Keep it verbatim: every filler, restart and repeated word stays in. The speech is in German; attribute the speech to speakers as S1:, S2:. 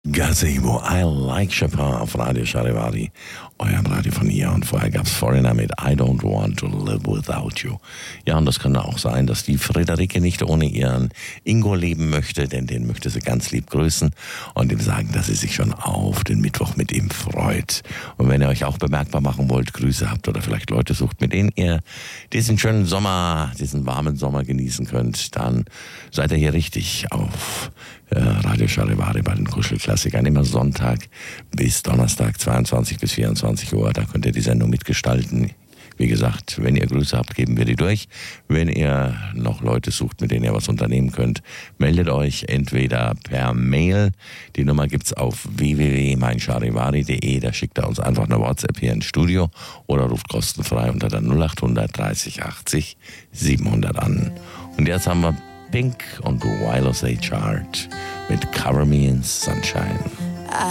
S1: Gazebo, I Like Chopin auf Radio Charivari, eurem Radio von hier. Und vorher gab's Foreigner mit I Don't Want to Live Without You. Ja, und das kann auch sein, dass die Friederike nicht ohne ihren Ingo leben möchte, denn den möchte sie ganz lieb grüßen und ihm sagen, dass sie sich schon auf den Mittwoch mit ihm freut. Und wenn ihr euch auch bemerkbar machen wollt, Grüße habt oder vielleicht Leute sucht, mit denen ihr diesen schönen Sommer, diesen warmen Sommer genießen könnt, dann seid ihr hier richtig auf äh, Radio Charivari bei den Kuschelklassikern. Immer Sonntag bis Donnerstag, zweiundzwanzig bis vierundzwanzig Uhr. Da könnt ihr die Sendung mitgestalten. Wie gesagt, wenn ihr Grüße habt, geben wir die durch. Wenn ihr noch Leute sucht, mit denen ihr was unternehmen könnt, meldet euch entweder per Mail. Die Nummer gibt's auf w w w punkt mein charivari punkt de. Da schickt er uns einfach eine WhatsApp hier ins Studio oder ruft kostenfrei unter der null acht hundert dreißig achtzig siebenhundert an. Und jetzt haben wir Pink und Wireless A Chart mit Cover Me in Sunshine.